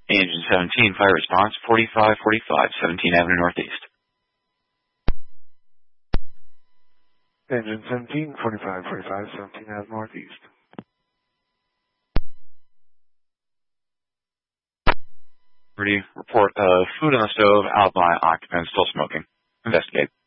Engine 17, fire response, 4545, 17 Avenue Northeast. Engine 17, 4545, 17 Avenue Northeast. Report of food on the stove, alibi occupant still smoking. Investigate.